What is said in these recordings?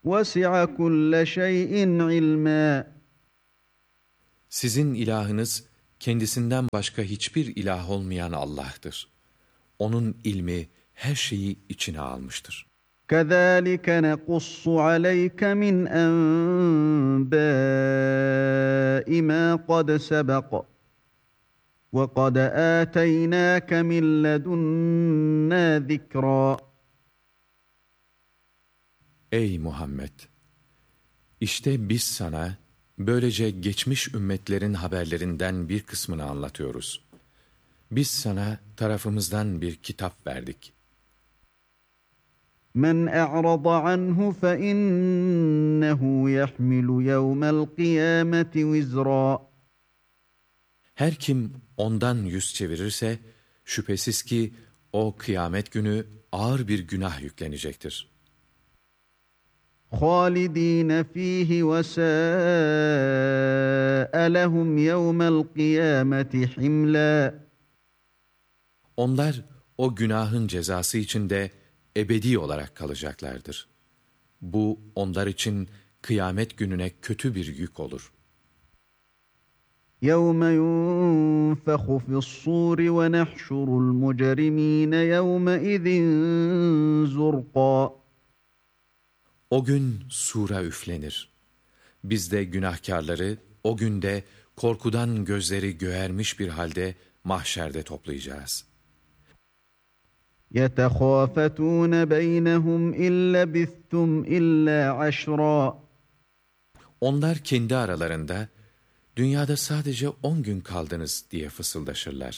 وَسِعَ كُلَّ شَيْءٍ عِلْمًا. Sizin ilahınız kendisinden başka hiçbir ilah olmayan Allah'tır. Onun ilmi her şeyi içine almıştır. كَذَٰلِكَ نَقُصُّ عَلَيْكَ مِنْ أَنْبَاءِ مَا قَدْ سَبَقَ وَقَدْ آتَيْنَاكَ مِنْ لَدُنَّا ذِكْرًا. Ey Muhammed! İşte biz sana böylece geçmiş ümmetlerin haberlerinden bir kısmını anlatıyoruz. Biz sana tarafımızdan bir kitap verdik. مَنْ أَعْرَضَ عَنْهُ فَإِنَّهُ يَحْمِلُ يَوْمَ الْقِيَامَةِ وِزْرًا. Her kim ondan yüz çevirirse, şüphesiz ki o kıyamet günü ağır bir günah yüklenecektir. خَالِد۪ينَ ف۪يهِ وَسَاءَ لَهُمْ يَوْمَ الْقِيَامَةِ حِمْلًا. Onlar o günahın cezası içinde ebedi olarak kalacaklardır. Bu onlar için kıyamet gününe kötü bir yük olur. يَوْمَ يُنْفَخُ فِي الصُّورِ وَنَحْشُرُ الْمُجْرِم۪ينَ يَوْمَئِذٍ زُرْقًا. O gün sura üflenir. Biz de günahkarları o günde korkudan gözleri göğermiş bir halde mahşerde toplayacağız. يَتَخَافَتُونَ بَيْنَهُمْ اِنْ لَبِثْتُمْ اِلَّا عَشْرًا. Onlar kendi aralarında, dünyada sadece 10 gün kaldınız diye fısıldaşırlar.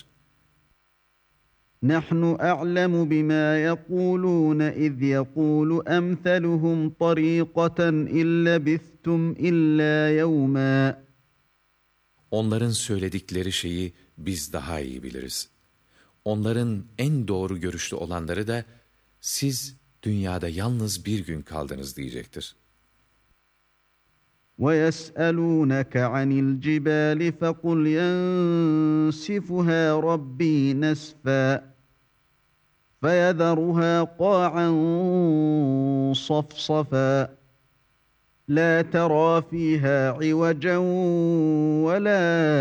نَحْنُ أَعْلَمُ بِمَا يَقُولُونَ اِذْ يَقُولُ أَمْثَلُهُمْ طَرِيقَةً اِنْ لَبِثْتُمْ اِلَّا يَوْمًا. Onların söyledikleri şeyi biz daha iyi biliriz. Onların en doğru görüşlü olanları da, siz dünyada yalnız bir gün kaldınız diyecektir. وَيَسْأَلُونَكَ عَنِ الْجِبَالِ فَقُلْ يَنْسِفُهَا رَبِّي نَسْفًا فَيَذَرُهَا قَاعًا صَفْصَفًا لَا تَرَى فِيهَا عِوَجًا وَلَا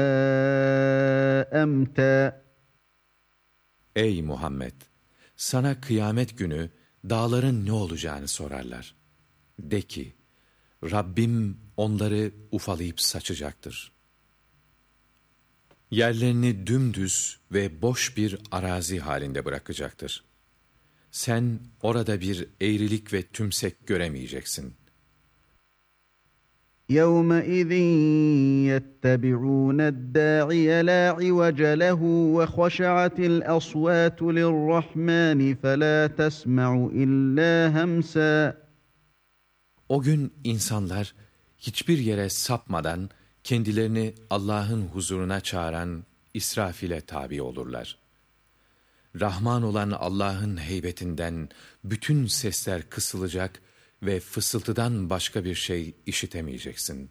أَمْتًا. Ey Muhammed! Sana kıyamet günü dağların ne olacağını sorarlar. De ki, Rabbim onları ufalayıp saçacaktır. Yerlerini dümdüz ve boş bir arazi halinde bırakacaktır. Sen orada bir eğrilik ve tümsek göremeyeceksin. يَوْمَئِذٍ يَتَّبِعُونَ الدَّاعِيَ لَا عِوَجَ لَهُ وَخَشَعَتِ الْأَصْوَاتُ لِلرَّحْمَنِ فَلَا تَسْمَعُ إِلَّا هَمْسًا. O gün insanlar hiçbir yere sapmadan kendilerini Allah'ın huzuruna çağıran İsrafil'e tabi olurlar. Rahman olan Allah'ın heybetinden bütün sesler kısılacak ve fısıltıdan başka bir şey işitemeyeceksin.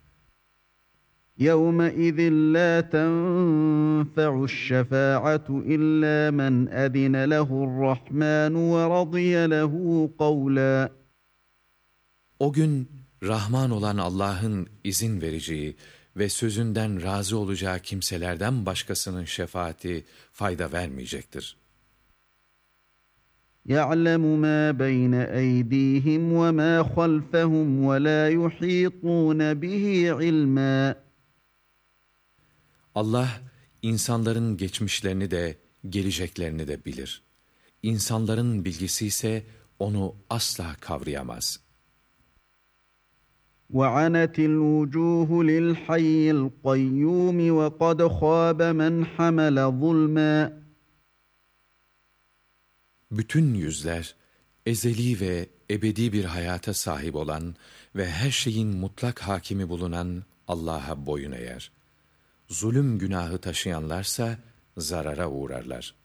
يَوْمَئِذٍ لَا تَنْفَعُ الشَّفَاعَةُ إِلَّا مَنْ أَذِنَ لَهُ الرَّحْمَنُ وَرَضِيَ لَهُ قَوْلًا. O gün Rahman olan Allah'ın izin vereceği ve sözünden razı olacağı kimselerden başkasının şefaati fayda vermeyecektir. يَعْلَمُ مَا بَيْنَ أَيْدِيهِمْ وَمَا خَلْفَهُمْ وَلَا يُحِيطُونَ بِهِ عِلْمًا. Allah insanların geçmişlerini de geleceklerini de bilir. İnsanların bilgisi ise onu asla kavrayamaz. وَعَنَتِ الْوُجُوهُ لِلْحَيِّ الْقَيُّومِ وَقَدْ خَابَ مَنْ حَمَلَ ظُلْمًا. Bütün yüzler, ezeli ve ebedi bir hayata sahip olan ve her şeyin mutlak hakimi bulunan Allah'a boyun eğer. Zulüm günahı taşıyanlarsa zarara uğrarlar.